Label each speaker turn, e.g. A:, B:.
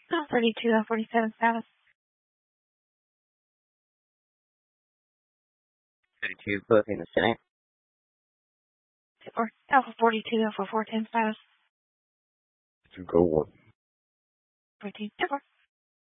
A: 32 and 47 status.
B: 32, booking the Senate.
A: Or Alpha 42, Alpha 410 status.
B: Go 1.
A: 14, 4.